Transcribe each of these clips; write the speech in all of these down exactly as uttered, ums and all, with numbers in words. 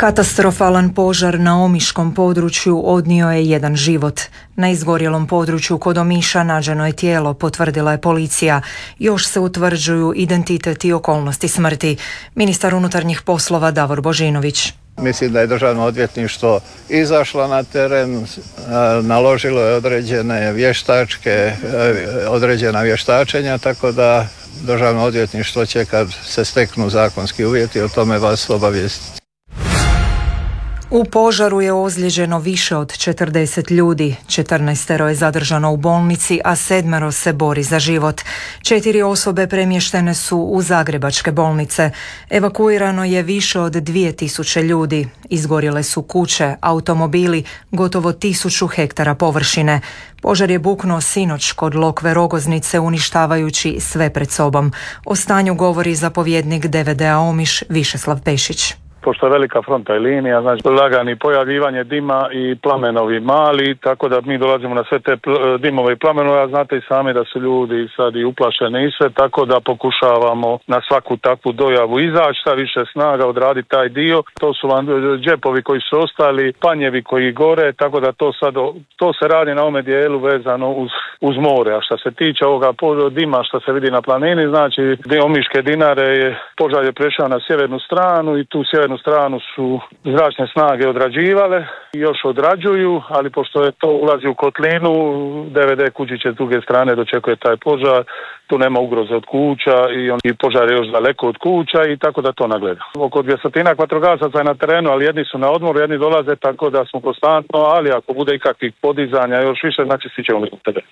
Katastrofalan požar na omiškom području odnio je jedan život. Na izgorjelom području kod Omiša nađeno je tijelo, potvrdila je policija. Još se utvrđuju identitet i okolnosti smrti. Ministar unutarnjih poslova Davor Božinović. Mislim da je Državno odvjetništvo izašlo na teren, naložilo je određene vještačke, određena vještačenja, tako da Državno odvjetništvo će, kad se steknu zakonski uvjeti, o tome vas obavijestiti. U požaru je ozlijeđeno više od četrdeset ljudi, četrnaestero je zadržano u bolnici, a sedmero se bori za život. Četiri osobe premještene su u zagrebačke bolnice. Evakuirano je više od dvije tisuće ljudi. Izgorjele su kuće, automobili, gotovo tisuću hektara površine. Požar je buknuo sinoć kod Lokve Rogoznice, uništavajući sve pred sobom. O stanju govori zapovjednik D V D-a Omiš Višeslav Pešić. Pošto je velika fronta i linija, znači lagani pojavljivanje dima i plamenovi mali, tako da mi dolazimo na sve te dimove i plamenove, a znate i sami da su ljudi sad i uplašeni i sve, tako da pokušavamo na svaku takvu dojavu izaći, šta više snaga odraditi taj dio. To su vam džepovi koji su ostali, panjevi koji gore, tako da to sad, to se radi na ovome dijelu vezano uz, uz more. A što se tiče ovoga dima što se vidi na planini, znači Omiške Dinare je požar je prešao na sjevernu stranu i tu sjevernu stranu su zračne snage odrađivale i još odrađuju, ali pošto je to ulazi u kotlinu, D V D Kuđiće s druge strane dočekuje taj požar, tu nema ugroze od kuća i, on, i požar je još daleko od kuća i tako da to nagleda. Oko dvjestotinak vatrogasaca je na terenu, ali jedni su na odmoru, jedni dolaze, tako da smo konstantno, ali ako bude ikakvih podizanja još više, znači svi ćemo biti tebe.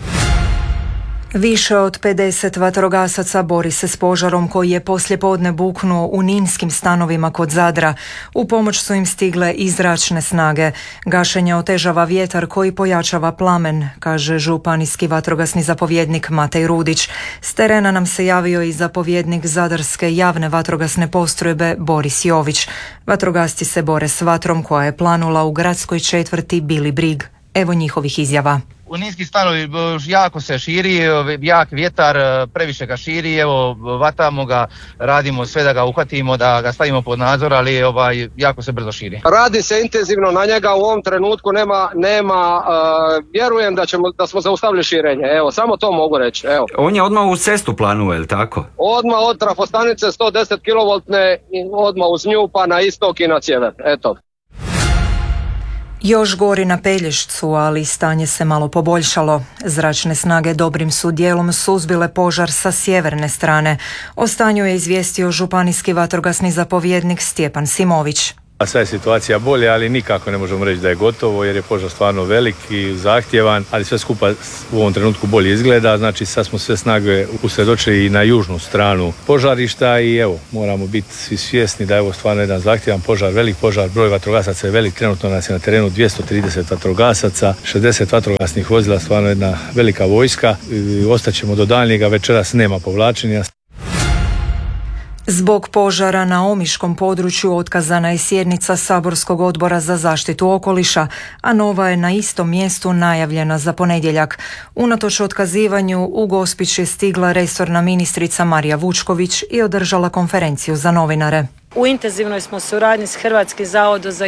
Više od pedeset vatrogasaca bori se s požarom koji je poslijepodne buknuo u ninskim stanovima kod Zadra. U pomoć su im stigle i zračne snage. Gašenje otežava vjetar koji pojačava plamen, kaže županijski vatrogasni zapovjednik Matej Rudić. S terena nam se javio i zapovjednik Zadarske javne vatrogasne postrojbe Boris Jović. Vatrogasci se bore s vatrom koja je planula u gradskoj četvrti Bili Brig. Evo njihovih izjava. U niski stanovi jako se širi, jak vjetar, previše ga širi, evo vatamo ga, radimo sve da ga uhvatimo, da ga stavimo pod nadzor, ali ovaj, jako se brzo širi. Radi se intenzivno na njega, u ovom trenutku nema, nema uh, vjerujem da, ćemo, da smo zaustavili širenje, evo, samo to mogu reći. Evo. On je odmah u cestu planuje, je li tako? Odmah od trafostanice sto deset kilovoltne, odmah uz nju pa na istok i na sjever, eto. Još gori na Pelješcu, ali stanje se malo poboljšalo. Zračne snage dobrim su dijelom suzbile požar sa sjeverne strane. O stanju je izvijestio županijski vatrogasni zapovjednik Stjepan Simović. Sva je situacija bolja, ali nikako ne možemo reći da je gotovo jer je požar stvarno velik i zahtjevan, ali sve skupa u ovom trenutku bolje izgleda, znači sad smo sve snage usredočili i na južnu stranu požarišta i evo, moramo biti svi svjesni da je ovo stvarno jedan zahtjevan požar, velik požar, broj vatrogasaca je velik, trenutno nas je na terenu dvjesto trideset vatrogasaca, šezdeset vatrogasnih vozila, stvarno jedna velika vojska i ostaćemo do daljnjega, večeras nema povlačenja. Zbog požara na omiškom području otkazana je sjednica Saborskog odbora za zaštitu okoliša, a nova je na istom mjestu najavljena za ponedjeljak. Unatoč otkazivanju u Gospić je stigla resorna ministrica Marija Vučković i održala konferenciju za novinare. U intenzivnoj smo suradnji s Hrvatskim zavodom za